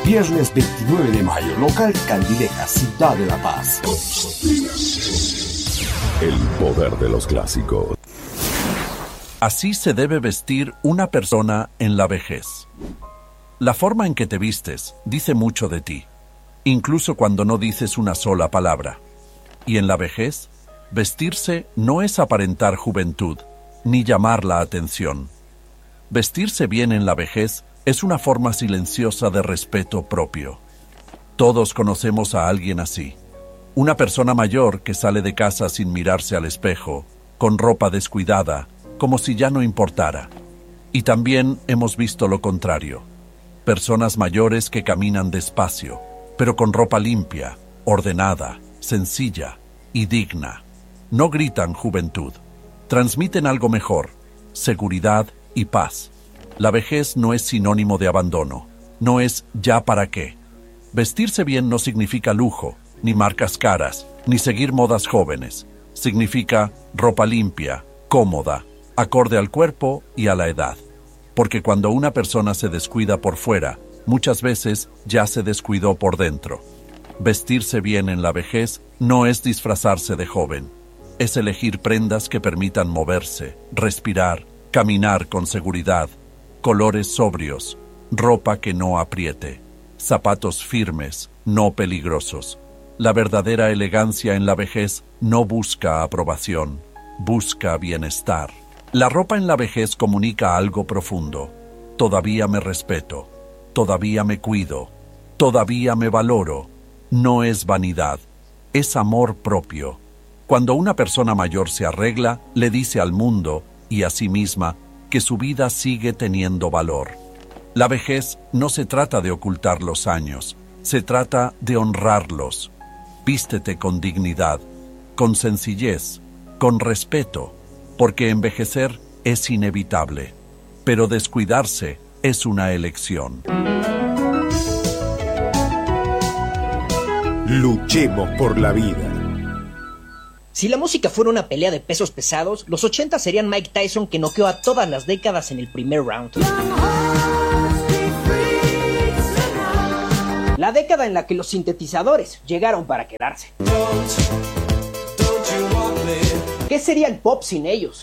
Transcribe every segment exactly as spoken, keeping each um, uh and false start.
Viernes veintinueve de mayo, local Candileja, Ciudad de La Paz. El poder de los clásicos. Así se debe vestir una persona en la vejez. La forma en que te vistes dice mucho de ti, incluso cuando no dices una sola palabra. Y en la vejez, vestirse no es aparentar juventud, ni llamar la atención. Vestirse bien en la vejez es una forma silenciosa de respeto propio. Todos conocemos a alguien así. Una persona mayor que sale de casa sin mirarse al espejo, con ropa descuidada, como si ya no importara. Y también hemos visto lo contrario. Personas mayores que caminan despacio, pero con ropa limpia, ordenada, sencilla y digna. No gritan juventud. Transmiten algo mejor, seguridad y paz. La vejez no es sinónimo de abandono. No es ya para qué. Vestirse bien no significa lujo, ni marcas caras, ni seguir modas jóvenes. Significa ropa limpia, cómoda, acorde al cuerpo y a la edad. Porque cuando una persona se descuida por fuera, muchas veces ya se descuidó por dentro. Vestirse bien en la vejez no es disfrazarse de joven. Es elegir prendas que permitan moverse, respirar, caminar con seguridad, colores sobrios, ropa que no apriete, zapatos firmes, no peligrosos. La verdadera elegancia en la vejez no busca aprobación, busca bienestar. La ropa en la vejez comunica algo profundo. Todavía me respeto, todavía me cuido, todavía me valoro. No es vanidad, es amor propio. Cuando una persona mayor se arregla, le dice al mundo y a sí misma que su vida sigue teniendo valor. La vejez no se trata de ocultar los años, se trata de honrarlos. Vístete con dignidad, con sencillez, con respeto, porque envejecer es inevitable, pero descuidarse es una elección. Luchemos por la vida. Si la música fuera una pelea de pesos pesados, los ochenta serían Mike Tyson, que noqueó a todas las décadas en el primer round. La década en la que los sintetizadores llegaron para quedarse. ¿Qué sería el pop sin ellos?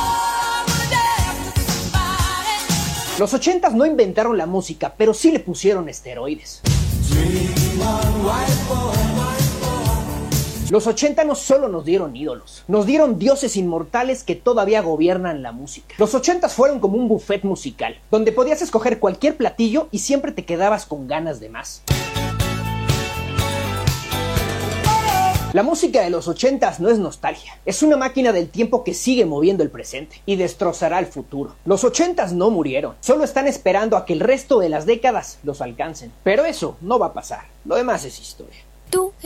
Los ochentas no inventaron la música, pero sí le pusieron esteroides. Los ochenta no solo nos dieron ídolos, nos dieron dioses inmortales que todavía gobiernan la música. Los ochentas fueron como un buffet musical, donde podías escoger cualquier platillo y siempre te quedabas con ganas de más. La música de los ochentas no es nostalgia, es una máquina del tiempo que sigue moviendo el presente y destrozará el futuro. Los ochentas no murieron, solo están esperando a que el resto de las décadas los alcancen. Pero eso no va a pasar, lo demás es historia. Tú